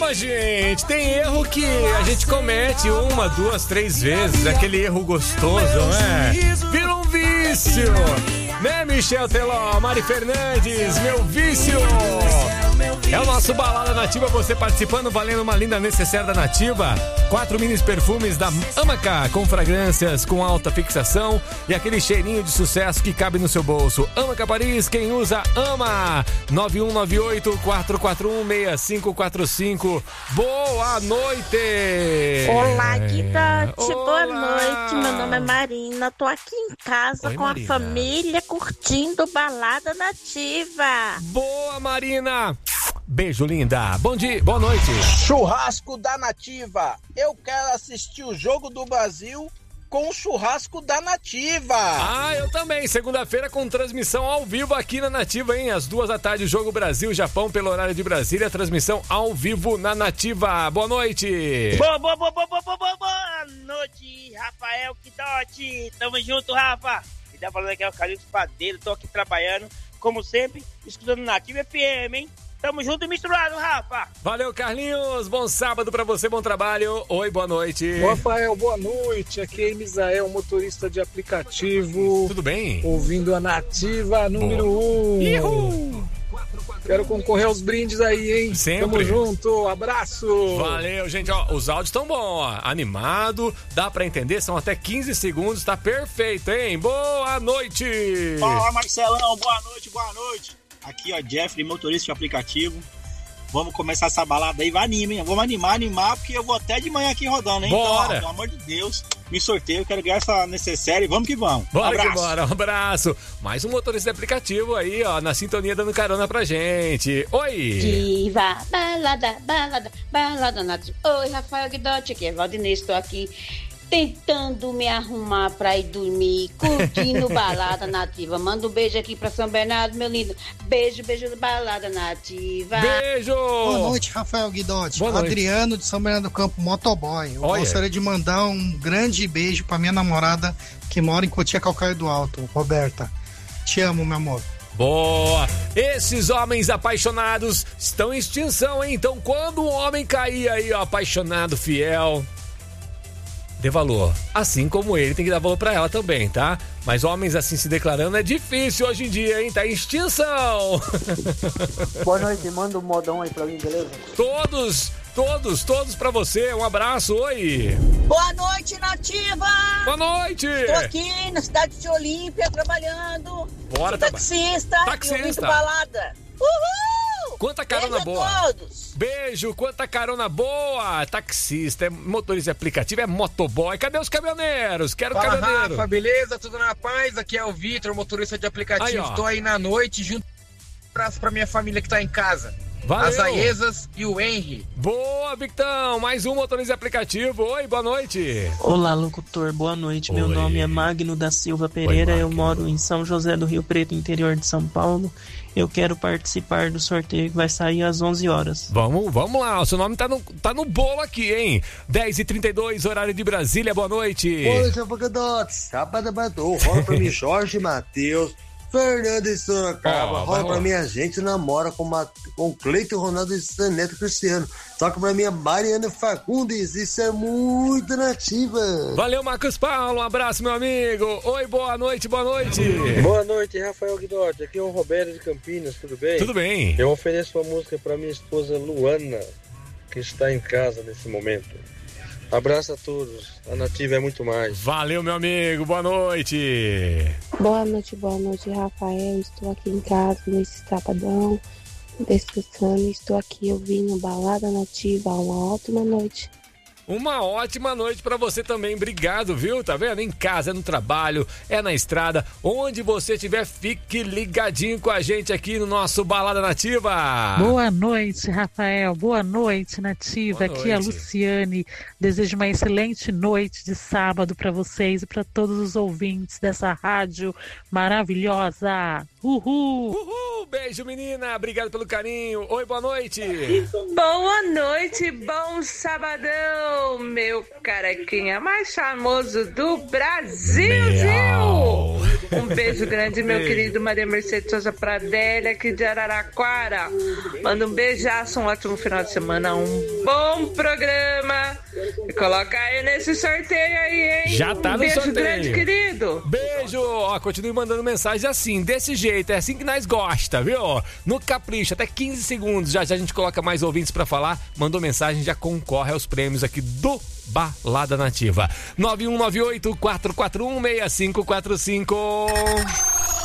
Ô, gente, tem erro que a gente comete 1, 2, 3 vezes. Aquele erro gostoso, né? Vira um vício. Né, Michel Teló, Mari Fernandes, meu vício. É o nosso Balada Nativa, você participando, valendo uma linda necessaire da Nativa. 4 minis perfumes da Amaca, com fragrâncias com alta fixação e aquele cheirinho de sucesso que cabe no seu bolso. Amaca Paris, quem usa, ama. 9198-441-6545. Boa noite! Olá, Guidante, boa noite. Meu nome é Marina, tô aqui em casa. Oi, com Marina. A família, curtindo Balada Nativa. Boa, Marina! Beijo, linda. Bom dia, boa noite. Churrasco da Nativa. Eu quero assistir o Jogo do Brasil com o churrasco da Nativa. Ah, eu também. Segunda-feira com transmissão ao vivo aqui na Nativa, hein? Às 2 da tarde, Jogo Brasil-Japão pelo horário de Brasília. Transmissão ao vivo na Nativa. Boa noite. Boa noite, Rafael Kidotti. Tamo junto, Rafa. Me dá falando aqui, é o Carlinhos Padeiro. Tô aqui trabalhando, como sempre, estudando Nativa FM, hein? Tamo junto e misturado, Rafa. Valeu, Carlinhos. Bom sábado pra você, bom trabalho. Oi, boa noite. Rafael, boa noite. Aqui é Misael, motorista de aplicativo. Tudo bem? Ouvindo a Nativa número 1. Uhul. Quero concorrer aos brindes aí, hein? Sempre. Tamo junto, abraço. Valeu, gente. Ó, os áudios estão bons, ó. Animado, dá pra entender, são até 15 segundos, tá perfeito, hein? Boa noite. Fala, Marcelão, boa noite. Aqui, ó, Jeffrey, motorista de aplicativo. Vamos começar essa balada aí, vai animar, hein? Vamos animar, porque eu vou até de manhã aqui rodando, hein? Bora. Então, pelo amor de Deus, me sorteio, eu quero ganhar essa necessaire, vamos que vamos. Bora abraço. que bora, um abraço. Mais um motorista de aplicativo aí, ó, na sintonia dando carona pra gente. Oi! Diva, balada nativa. Oi, Rafael Guidotti, aqui é Valdinei, estou aqui tentando me arrumar pra ir dormir, curtindo Balada Nativa. Manda um beijo aqui pra São Bernardo, meu lindo. Beijo da Balada Nativa. Beijo! Boa noite, Rafael Guidotti. Boa noite. Adriano de São Bernardo do Campo, motoboy. Eu gostaria de mandar um grande beijo pra minha namorada que mora em Cotia Calcaia do Alto, Roberta. Te amo, meu amor. Boa! Esses homens apaixonados estão em extinção, hein? Então, quando um homem cair aí, ó, apaixonado, fiel, dê valor. Assim como ele tem que dar valor pra ela também, tá? Mas homens assim se declarando é difícil hoje em dia, hein? Tá em extinção. Boa noite, manda um modão aí pra mim, beleza? Todos pra você. Um abraço, oi. Boa noite, Nativa. Boa noite. Tô aqui na cidade de Olímpia, trabalhando. Bora, sou taxista. Taxista. Balada. Uhul! Quanta carona beijo boa. A todos. Beijo, quanta carona boa. Taxista, é motorista de aplicativo, é motoboy. Cadê os caminhoneiros? Quero caminhoneiro. Rafa, beleza? Tudo na paz? Aqui é o Vitor, motorista de aplicativo. Aí, tô aí na noite junto. Um abraço pra minha família que tá em casa. Valeu. As Aezas e o Henry. Boa, Victão. Mais um motorista de aplicativo. Oi, boa noite. Olá, locutor. Boa noite. Meu nome é Magno da Silva Pereira. Eu moro em São José do Rio Preto, interior de São Paulo. Eu quero participar do sorteio que vai sair às 11 horas. Vamos lá. O seu nome tá no bolo aqui, hein? 10h32, horário de Brasília. Boa noite. Boa noite, Afogadotes. Sábado matou. Rola pra mim, Jorge Matheus. Fernando de Sorocaba, rola pra mim, a gente namora com Cleiton Ronaldo e Saneto Cristiano. Toca pra mim a Mariana Fagundes, isso é muito nativa. Valeu, Marcos Paulo, um abraço, meu amigo. Oi, boa noite. Boa noite, Rafael Guidotti, aqui é o Roberto de Campinas, tudo bem? Tudo bem. Eu ofereço uma música pra minha esposa Luana, que está em casa nesse momento. Abraço a todos, a Nativa é muito mais. Valeu, meu amigo, boa noite. Boa noite, Rafael. Estou aqui em casa nesse sabadão, descansando. Estou aqui ouvindo Balada Nativa. Uma ótima noite. Uma ótima noite pra você também, obrigado, viu? Tá vendo? Em casa, no trabalho, é na estrada, onde você estiver, fique ligadinho com a gente aqui no nosso Balada Nativa. Boa noite, Rafael, boa noite, Nativa, aqui é a Luciane, desejo uma excelente noite de sábado pra vocês e pra todos os ouvintes dessa rádio maravilhosa. Uhul! Uhul! Beijo, menina, obrigado pelo carinho. Oi, boa noite. Boa noite, bom sabadão, meu carequinha mais famoso do Brasil, Gil! Um beijo grande, meu querido Maria Mercedes Souza Pradelli, aqui de Araraquara. Manda um beijaço, um ótimo final de semana, um bom programa. E coloca aí nesse sorteio aí, hein? Já tá no beijo sorteio. Grande, querido. Beijo. Ó, continue mandando mensagem assim, desse jeito. É assim que nós gosta, viu? No capricho, até 15 segundos. Já a gente coloca mais ouvintes pra falar. Mandou mensagem, já concorre aos prêmios aqui do Balada Nativa. 9198-441-6545.